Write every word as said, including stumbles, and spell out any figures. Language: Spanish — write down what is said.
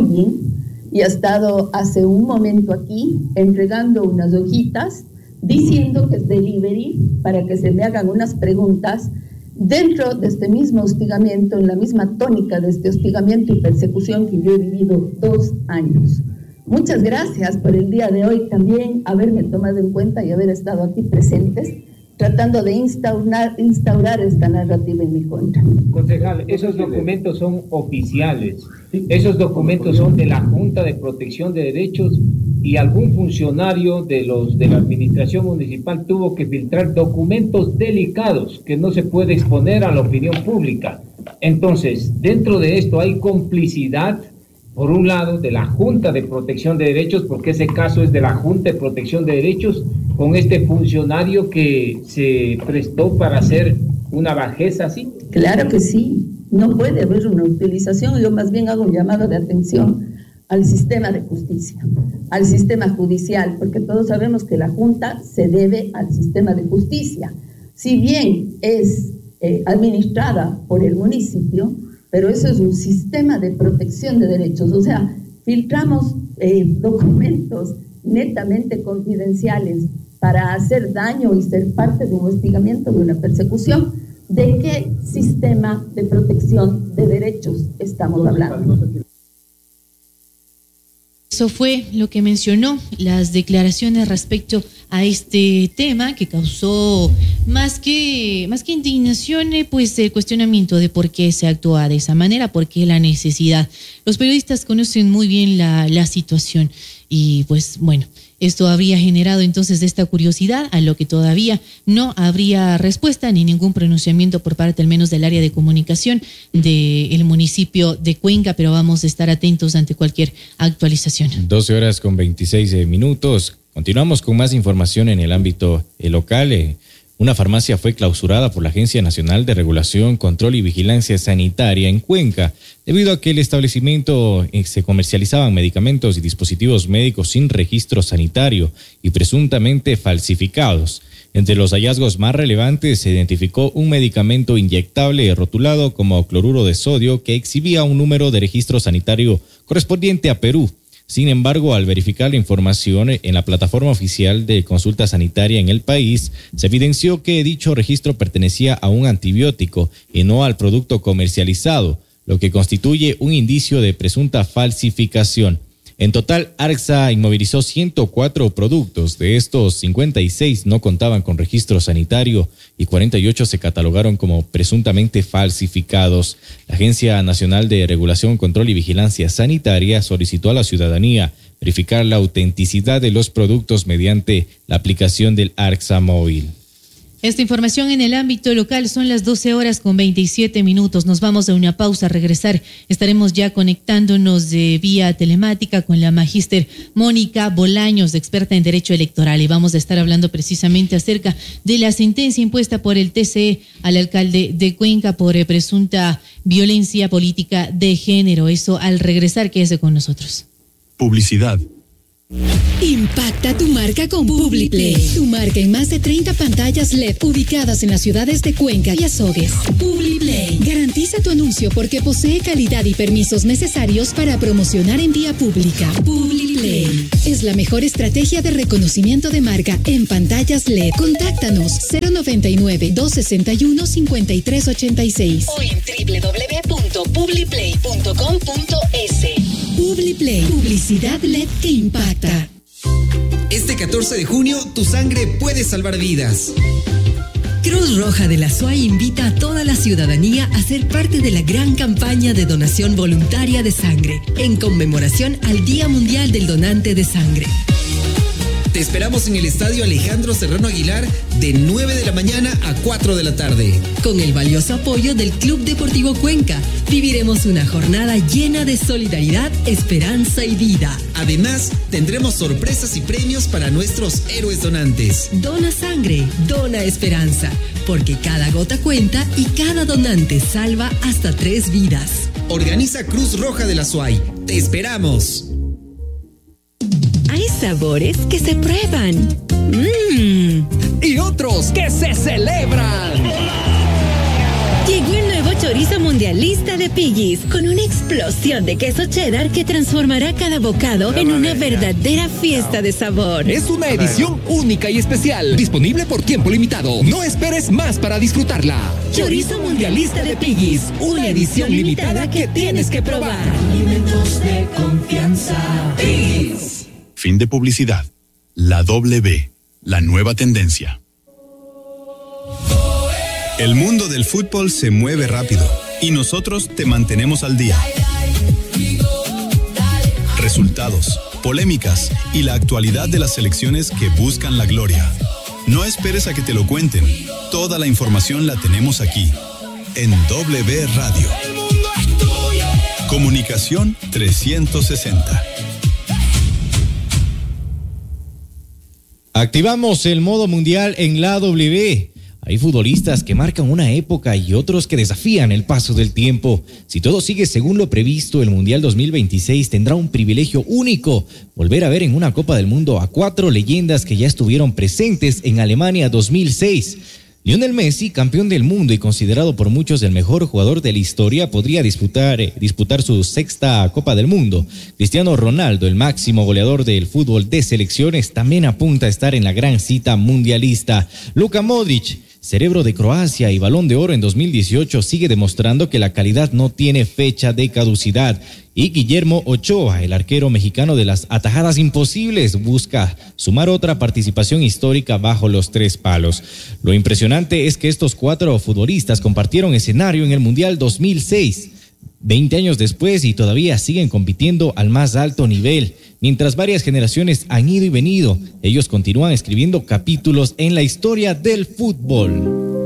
bien y ha estado hace un momento aquí entregando unas hojitas diciendo que es delivery para que se me hagan unas preguntas dentro de este mismo hostigamiento, en la misma tónica de este hostigamiento y persecución que yo he vivido dos años. Muchas gracias por el día de hoy también haberme tomado en cuenta y haber estado aquí presentes, tratando de instaurar, instaurar esta narrativa en mi contra. Concejal, esos documentos son oficiales, esos documentos son de la Junta de Protección de Derechos y algún funcionario de los de la administración municipal tuvo que filtrar documentos delicados que no se puede exponer a la opinión pública. Entonces, dentro de esto hay complicidad, por un lado, de la Junta de Protección de Derechos, porque ese caso es de la Junta de Protección de Derechos, con este funcionario que se prestó para hacer una bajeza así. Claro que sí, no puede haber una utilización, yo más bien hago un llamado de atención al sistema de justicia, al sistema judicial, porque todos sabemos que la Junta se debe al sistema de justicia. Si bien es eh, administrada por el municipio, pero eso es un sistema de protección de derechos, o sea, filtramos eh, documentos netamente confidenciales para hacer daño y ser parte de un hostigamiento, de una persecución. ¿De qué sistema de protección de derechos estamos hablando? Eso fue lo que mencionó, las declaraciones respecto a este tema que causó más que, más que indignación, pues el cuestionamiento de por qué se actúa de esa manera, por qué la necesidad. Los periodistas conocen muy bien la, la situación y pues bueno, esto habría generado entonces esta curiosidad, a lo que todavía no habría respuesta ni ningún pronunciamiento por parte al menos del área de comunicación del municipio de Cuenca, pero vamos a estar atentos ante cualquier actualización. doce horas con veintiséis minutos. Continuamos con más información en el ámbito local. Una farmacia fue clausurada por la Agencia Nacional de Regulación, Control y Vigilancia Sanitaria en Cuenca, debido a que el establecimiento se comercializaban medicamentos y dispositivos médicos sin registro sanitario y presuntamente falsificados. Entre los hallazgos más relevantes se identificó un medicamento inyectable rotulado como cloruro de sodio que exhibía un número de registro sanitario correspondiente a Perú. Sin embargo, al verificar la información en la plataforma oficial de consulta sanitaria en el país, se evidenció que dicho registro pertenecía a un antibiótico y no al producto comercializado, lo que constituye un indicio de presunta falsificación. En total, Arxa inmovilizó ciento cuatro productos. De estos, cincuenta y seis no contaban con registro sanitario y cuarenta y ocho se catalogaron como presuntamente falsificados. La Agencia Nacional de Regulación, Control y Vigilancia Sanitaria solicitó a la ciudadanía verificar la autenticidad de los productos mediante la aplicación del Arxa Móvil. Esta información en el ámbito local, son las doce horas con veintisiete minutos. Nos vamos a una pausa. A regresar estaremos ya conectándonos de vía telemática con la magíster Mónica Bolaños, experta en Derecho Electoral, y vamos a estar hablando precisamente acerca de la sentencia impuesta por el T C E al alcalde de Cuenca por eh, presunta violencia política de género. Eso al regresar, quédese con nosotros. Publicidad. Impacta tu marca con Publiplay. Tu marca en más de treinta pantallas L E D ubicadas en las ciudades de Cuenca y Azogues. Publiplay garantiza tu anuncio porque posee calidad y permisos necesarios para promocionar en vía pública. Publiplay es la mejor estrategia de reconocimiento de marca en pantallas L E D. Contáctanos cero noventa y nueve, dos sesenta y uno, cincuenta y tres ochenta y seis o en doble u doble u doble u punto publiplay punto com punto es. Publiplay, publicidad L E D que impacta. Este catorce de junio, tu sangre puede salvar vidas. Cruz Roja de la S U A Y invita a toda la ciudadanía a ser parte de la gran campaña de donación voluntaria de sangre, en conmemoración al Día Mundial del Donante de Sangre. Te esperamos en el Estadio Alejandro Serrano Aguilar de nueve de la mañana a cuatro de la tarde. Con el valioso apoyo del Club Deportivo Cuenca, viviremos una jornada llena de solidaridad, esperanza y vida. Además, tendremos sorpresas y premios para nuestros héroes donantes. Dona sangre, dona esperanza, porque cada gota cuenta y cada donante salva hasta tres vidas. Organiza Cruz Roja de la S U A Y. ¡Te esperamos! Hay sabores que se prueban. Mmm. Y otros que se celebran. Llegó el nuevo chorizo mundialista de Piggy's, con una explosión de queso cheddar que transformará cada bocado en una verdadera fiesta de sabor. Es una edición única y especial, disponible por tiempo limitado. No esperes más para disfrutarla. Chorizo mundialista de Piggy's, una edición limitada que tienes que probar. Alimentos de confianza. Piggy's. Fin de publicidad. La W, la nueva tendencia. El mundo del fútbol se mueve rápido y nosotros te mantenemos al día. Resultados, polémicas y la actualidad de las selecciones que buscan la gloria. No esperes a que te lo cuenten. Toda la información la tenemos aquí, en W Radio. Comunicación trescientos sesenta. Activamos el modo mundial en la W. Hay futbolistas que marcan una época y otros que desafían el paso del tiempo. Si todo sigue según lo previsto, el Mundial dos mil veintiséis tendrá un privilegio único: volver a ver en una Copa del Mundo a cuatro leyendas que ya estuvieron presentes en Alemania dos mil seis. Lionel Messi, campeón del mundo y considerado por muchos el mejor jugador de la historia, podría disputar, eh, disputar su sexta Copa del Mundo. Cristiano Ronaldo, el máximo goleador del fútbol de selecciones, también apunta a estar en la gran cita mundialista. Luka Modric, cerebro de Croacia y Balón de Oro en dos mil dieciocho, sigue demostrando que la calidad no tiene fecha de caducidad. Y Guillermo Ochoa, el arquero mexicano de las atajadas imposibles, busca sumar otra participación histórica bajo los tres palos. Lo impresionante es que estos cuatro futbolistas compartieron escenario en el Mundial dos mil seis, veinte años después, y todavía siguen compitiendo al más alto nivel. Mientras varias generaciones han ido y venido, ellos continúan escribiendo capítulos en la historia del fútbol.